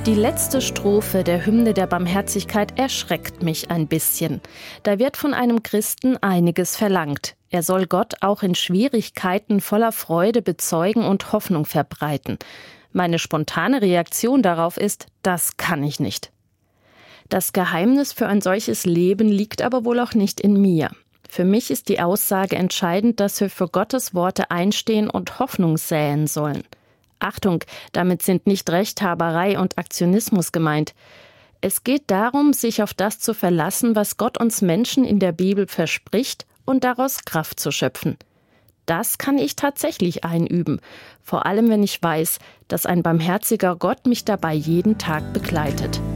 Die letzte Strophe der Hymne der Barmherzigkeit erschreckt mich ein bisschen. Da wird von einem Christen einiges verlangt. Er soll Gott auch in Schwierigkeiten voller Freude bezeugen und Hoffnung verbreiten. Meine spontane Reaktion darauf ist, das kann ich nicht. Das Geheimnis für ein solches Leben liegt aber wohl auch nicht in mir. Für mich ist die Aussage entscheidend, dass wir für Gottes Worte einstehen und Hoffnung säen sollen. Achtung, damit sind nicht Rechthaberei und Aktionismus gemeint. Es geht darum, sich auf das zu verlassen, was Gott uns Menschen in der Bibel verspricht und daraus Kraft zu schöpfen. Das kann ich tatsächlich einüben, vor allem wenn ich weiß, dass ein barmherziger Gott mich dabei jeden Tag begleitet.